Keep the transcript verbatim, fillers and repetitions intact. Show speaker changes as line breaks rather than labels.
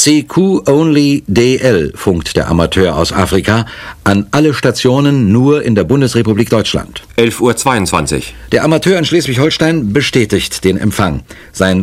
C Q Only D L, funkt der Amateur aus Afrika, an alle Stationen nur in der Bundesrepublik Deutschland.
elf Uhr zweiundzwanzig.
Der Amateur in Schleswig-Holstein bestätigt den Empfang. Sein